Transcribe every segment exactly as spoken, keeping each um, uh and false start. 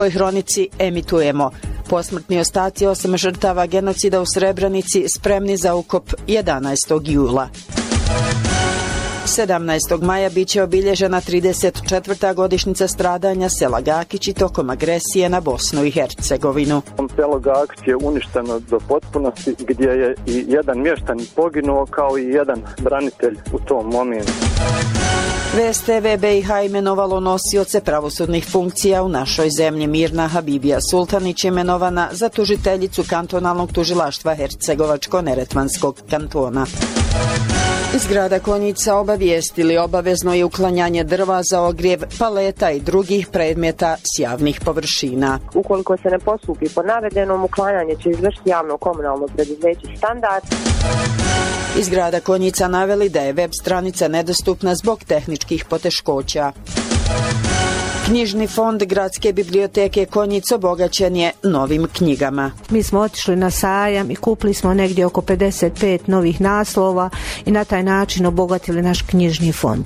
ovoj hronici emitujemo posmrtni ostaci osam žrtava genocida u Srebrenici spremni za ukop jedanaestog jula. sedamnaestog maja biće obilježena trideset četvrta godišnjica stradanja sela Gakići tokom agresije na Bosnu i Hercegovinu. Selo Gakić je uništeno do potpunosti, gdje je i jedan mještanin poginuo kao i jedan branitelj u tom momentu. V S T V B i H imenovalo nosioce pravosudnih funkcija u našoj zemlji. Mirna Habibija Sultanić imenovana za tužiteljicu kantonalnog tužilaštva Hercegovačko-Neretvanskog kantona. Iz grada Konjica obavijestili obavezno je uklanjanje drva za ogrjev, paleta i drugih predmeta s javnih površina. Ukoliko se ne postupi po navedenom, uklanjanje će izvršiti javno komunalno preduzeće Standard. Iz grada Konjica naveli da je web stranica nedostupna zbog tehničkih poteškoća. Knjižni fond Gradske biblioteke Konjic obogaćen je novim knjigama. Mi smo otišli na sajam i kupili smo negdje oko pedeset pet novih naslova i na taj način obogatili naš knjižni fond.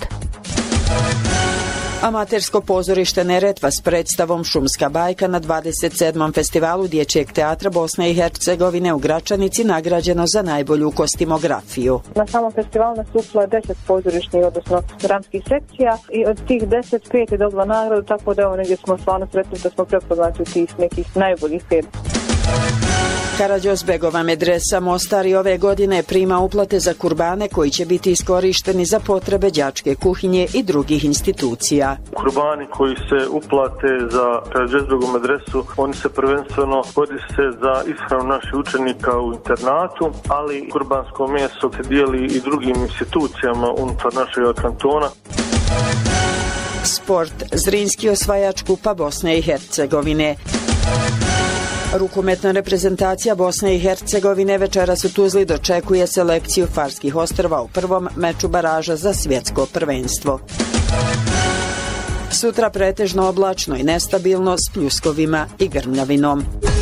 Amatersko pozorište Neretva s predstavom Šumska bajka na dvadeset sedmom festivalu Dječjeg teatra Bosne i Hercegovine u Gračanici nagrađeno za najbolju kostimografiju. Na samom festivalu nastupilo je deset pozorišnih, odnosno dramskih sekcija i od tih deset pet je dobila nagradu, tako da evo negdje smo stvarno sretni da smo prepoznati u tih nekih najboljih pet. Karađozbegova medresa Mostar i ove godine prima uplate za kurbane koji će biti iskorišteni za potrebe đačke kuhinje i drugih institucija. Kurbani koji se uplate za Karađozbegovu medresu, oni se prvenstveno koriste za ishranu naših učenika u internatu, ali kurbansko meso se dijeli i drugim institucijama unutar našeg kantona. Sport. Zrinski osvajač kupa Bosne i Hercegovine. Rukometna reprezentacija Bosne i Hercegovine večeras u Tuzli dočekuje selekciju Farskih ostrva u prvom meču baraža za svjetsko prvenstvo. Sutra pretežno oblačno i nestabilno s pljuskovima i grmljavinom.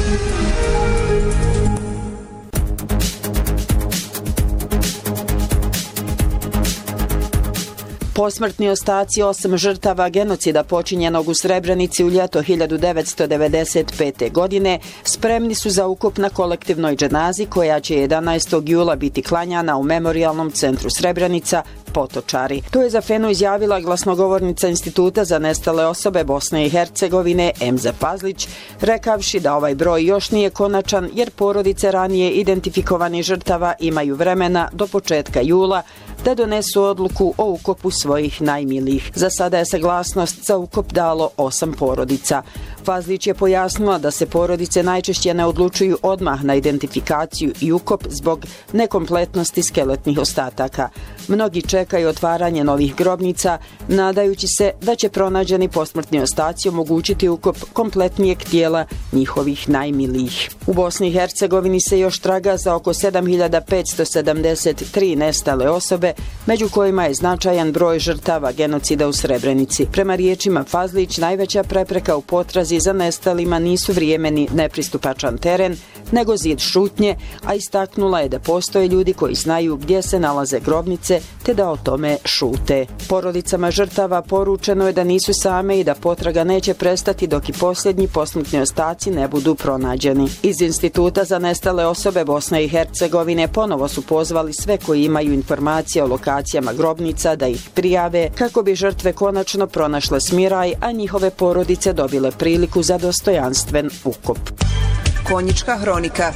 Posmrtni ostaci osam žrtava genocida počinjenog u Srebrenici u ljeto hiljadu devetsto devedeset pete. godine spremni su za ukop na kolektivnoj dženazi koja će jedanaestog jula biti klanjana u Memorijalnom centru Srebrenica Potočari. To je za Fenu izjavila glasnogovornica Instituta za nestale osobe Bosne i Hercegovine Emza Pazlić, rekavši da ovaj broj još nije konačan jer porodice ranije identifikovanih žrtava imaju vremena do početka jula da donesu odluku o ukopu svojih najmilijih. Za sada je saglasnost za ukop dalo osam porodica. Pazlić je pojasnila da se porodice najčešće ne odlučuju odmah na identifikaciju i ukop zbog nekompletnosti skeletnih ostataka. Mnogi čekaju otvaranje novih grobnica, nadajući se da će pronađeni posmrtni ostaci omogućiti ukop kompletnijeg tijela njihovih najmilijih. U Bosni i Hercegovini se još traga za oko sedam hiljada petsto sedamdeset tri nestale osobe, među kojima je značajan broj žrtava genocida u Srebrenici. Prema riječima Fazlić, najveća prepreka u potrazi za nestalima nisu vrijemeni nepristupačan teren, nego zid šutnje, a istaknula je da postoje ljudi koji znaju gdje se nalaze grobnice, te da o tome šute. Porodicama žrtava poručeno je da nisu same i da potraga neće prestati dok i posljednji posmrtni ostaci ne budu pronađeni. Iz Instituta za nestale osobe Bosne i Hercegovine ponovo su pozvali sve koji imaju informacije o lokacijama grobnica da ih prijave kako bi žrtve konačno pronašle smiraj, a njihove porodice dobile priliku za dostojanstven ukop. Konjička hronika.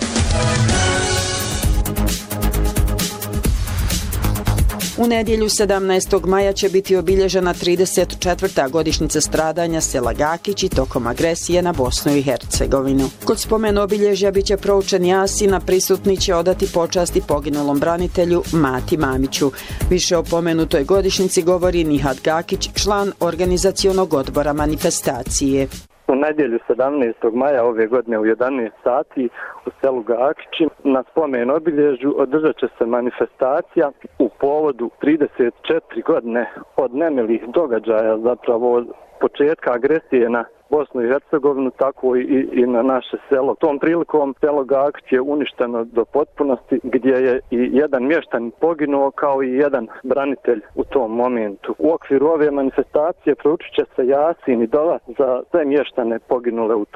U nedjelju sedamnaestog maja će biti obilježena trideset četvrta godišnjica stradanja sela Gakići tokom agresije na Bosnu i Hercegovinu. Kod spomen obilježja biće proučen jasin, a prisutni će odati počasti poginulom branitelju Mati Mamiću. Više o pomenutoj godišnjici govori Nihad Gakić, član organizacionog odbora manifestacije. U nedjelju sedamnaestog maja ove godine u jedanaest sati u selu Gakići na spomen obilježju održat će se manifestacija u povodu trideset četiri godine od nemilih događaja, zapravo početka agresije na Bosnu i Hercegovinu, tako i, i na naše selo. Tom prilikom selo Gakić je uništeno do potpunosti, gdje je i jedan mještan poginuo kao i jedan branitelj u tom momentu. U okviru ove manifestacije proučit će se Jasin i dova za sve mještane poginule u tom